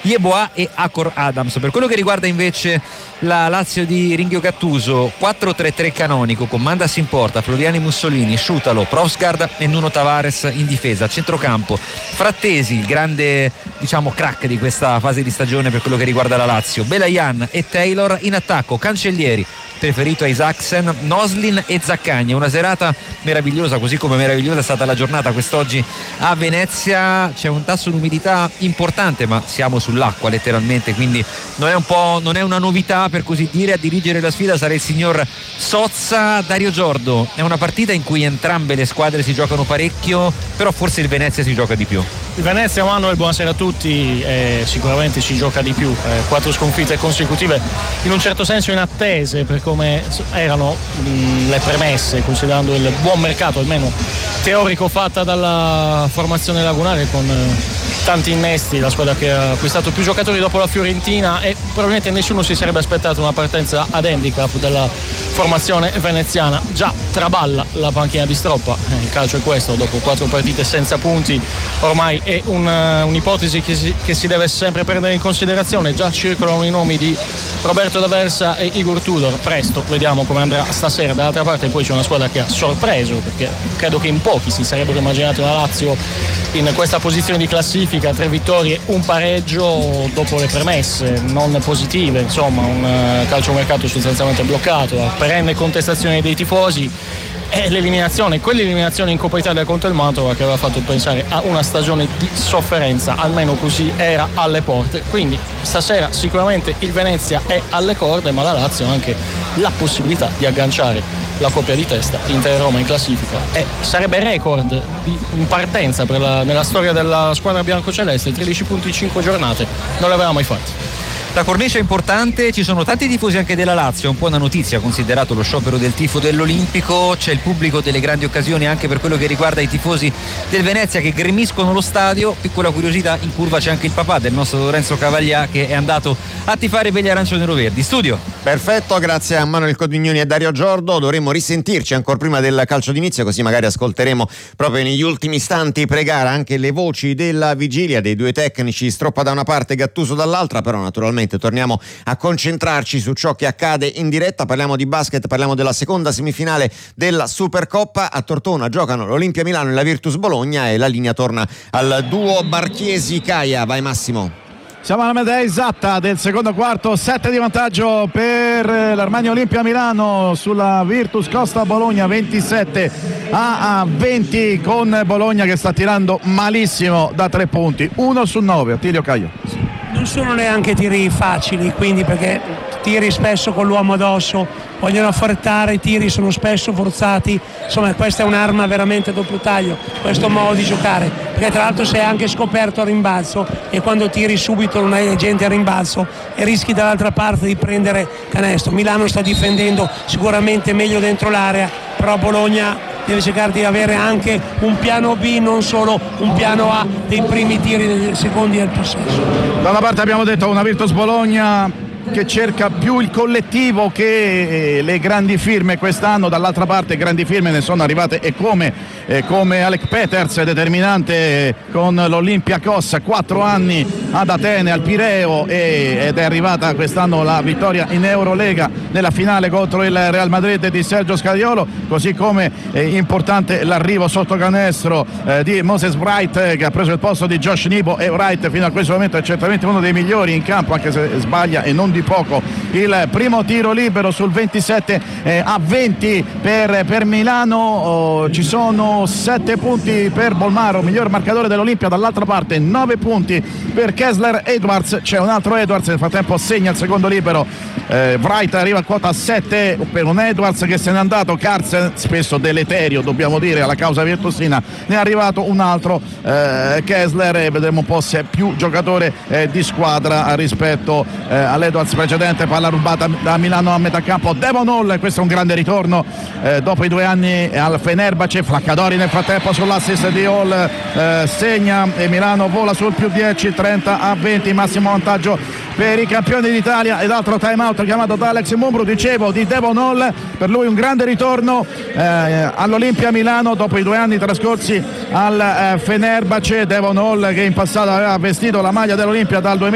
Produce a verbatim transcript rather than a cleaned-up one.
Yeboah e Akor Adams. Per quello che riguarda invece la Lazio di Ringhio Gattuso, quattro tre tre canonico con Mandas in porta, Floriani Mussolini, Sciutalo, Prosgard e Nuno Tavares in difesa. Centrocampo Frattesi, il grande diciamo crack di questa fase di stagione per quello che riguarda la Lazio, Belayan e Taylor. In attacco Cancellieri, preferito a Isaacsen, Noslin e Zaccagni. Una serata meravigliosa, così come meravigliosa è stata la giornata quest'oggi a Venezia. C'è un tasso di umidità importante, ma siamo sull'acqua letteralmente, quindi non è un po' non è una novità per così dire. A dirigere la sfida sarà il signor Sozza. Dario Giordo, è una partita in cui entrambe le squadre si giocano parecchio, però forse il Venezia si gioca di più. Il Venezia, Manuel, buonasera a tutti, eh, sicuramente si gioca di più, eh, quattro sconfitte consecutive in un certo senso inattese per come erano mh, le premesse, considerando il buon mercato almeno teorico fatta dalla formazione lagunare con eh, tanti innesti, la squadra che ha acquistato più giocatori dopo la Fiorentina, e probabilmente nessuno si sarebbe aspettato una partenza ad handicap della formazione veneziana. Già traballa la panchina di Stroppa, eh, il calcio è questo, dopo quattro partite senza punti ormai è un, un'ipotesi che si, che si deve sempre prendere in considerazione. Già circolano i nomi di Roberto D'Aversa e Igor Tudor, presto vediamo come andrà stasera. Dall'altra parte poi c'è una squadra che ha sorpreso, perché credo che in pochi si sarebbero immaginati una Lazio in questa posizione di classifica, tre vittorie, un pareggio dopo le premesse non positive, insomma un calciomercato sostanzialmente bloccato, a perenne contestazione dei tifosi, e l'eliminazione, quell'eliminazione in Coppa Italia contro il Mantova che aveva fatto pensare a una stagione di sofferenza, almeno così era alle porte. Quindi stasera sicuramente il Venezia è alle corde, ma la Lazio ha anche la possibilità di agganciare la coppia di testa Inter-Roma in classifica, e sarebbe record di in partenza per la, nella storia della squadra biancoceleste. Tredici punti in cinque giornate, non l'avevamo mai fatto. La cornice è importante, ci sono tanti tifosi anche della Lazio, è un po' una notizia considerato lo sciopero del tifo dell'Olimpico. C'è il pubblico delle grandi occasioni anche per quello che riguarda i tifosi del Venezia che gremiscono lo stadio. Piccola curiosità, in curva c'è anche il papà del nostro Lorenzo Cavaglià che è andato a tifare per gli arancione-roverdi. Studio. Perfetto, grazie a Manuel Codignoni e Dario Giordo. Dovremmo risentirci ancora prima del calcio d'inizio, così magari ascolteremo proprio negli ultimi istanti pre-gara anche le voci della vigilia dei due tecnici, Stroppa da una parte e Gattuso dall'altra. Però naturalmente torniamo a concentrarci su ciò che accade in diretta. Parliamo di basket, parliamo della seconda semifinale della Supercoppa. A Tortona giocano l'Olimpia Milano e la Virtus Bologna e la linea torna al duo Barchiesi-Caia. Vai Massimo. Siamo alla metà esatta del secondo quarto, sette di vantaggio per l'Armani Olimpia Milano sulla Virtus Costa Bologna, ventisette a venti, con Bologna che sta tirando malissimo da tre punti, uno su nove. Attilio Caio. Non sono neanche tiri facili, quindi, perché tiri spesso con l'uomo addosso, vogliono affrettare, i tiri sono spesso forzati. Insomma, questa è un'arma veramente a doppio taglio, questo modo di giocare, perché tra l'altro sei anche scoperto a rimbalzo, e quando tiri subito non hai gente a rimbalzo e rischi dall'altra parte di prendere canestro. Milano sta difendendo sicuramente meglio dentro l'area, però Bologna deve cercare di avere anche un piano B, non solo un piano A dei primi tiri, dei secondi del possesso. Da una parte abbiamo detto una Virtus Bologna che cerca più il collettivo che le grandi firme quest'anno, dall'altra parte grandi firme ne sono arrivate e come, eh, come Alec Peters, determinante con l'Olympiakos, quattro anni ad Atene, al Pireo, e, ed è arrivata quest'anno la vittoria in Eurolega nella finale contro il Real Madrid di Sergio Scariolo, così come eh, importante l'arrivo sotto canestro eh, di Moses Wright, eh, che ha preso il posto di Josh Nibo, e Wright fino a questo momento è certamente uno dei migliori in campo, anche se sbaglia e non di poco il primo tiro libero sul ventisette a venti per, per Milano. Oh, ci sono sette punti per Bolmaro, miglior marcatore dell'Olimpia. Dall'altra parte nove punti per Kessler Edwards, c'è un altro Edwards, nel frattempo segna il secondo libero. eh, Wright arriva a quota sette per un Edwards che se n'è andato. Carson, spesso deleterio dobbiamo dire alla causa virtusina, ne è arrivato un altro, eh, Kessler, e vedremo un po' se è più giocatore eh, di squadra rispetto eh, all'Edwards precedente. Palla rubata da Milano a metà campo, Devon Hall, questo è un grande ritorno eh, dopo i due anni al Fenerbahce. Flaccadori nel frattempo sull'assist di Hall, eh, segna e Milano vola sul più dieci, trenta a venti, massimo vantaggio per i campioni d'Italia. Ed altro time out chiamato da Alex Mumbru, dicevo, di Devon Hall, per lui un grande ritorno eh, all'Olimpia Milano dopo i due anni trascorsi al eh, Fenerbahce. Devon Hall che in passato aveva vestito la maglia dell'Olimpia dal duemila